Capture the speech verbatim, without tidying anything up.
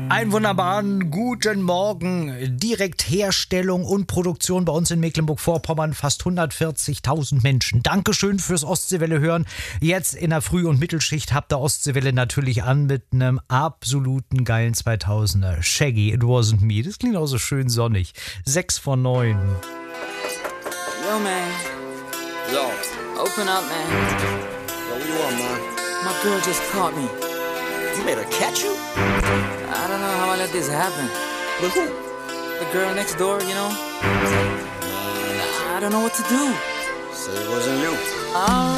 Einen wunderbaren guten Morgen. Direktherstellung und Produktion bei uns in Mecklenburg-Vorpommern. Fast hundertvierzigtausend Menschen. Dankeschön fürs Ostseewelle hören. Jetzt in der Früh- und Mittelschicht habt ihr Ostseewelle natürlich an mit einem absoluten geilen zweitausender. Shaggy, It Wasn't Me. Das klingt auch so schön sonnig. Sechs vor neun. Yo, man. Yo. Open up, man. Yo, what you want, man? My girl just caught me. You made her catch you? I don't know how I let this happen. But who? The girl next door, you know? I don't know what to do. Say it wasn't you. All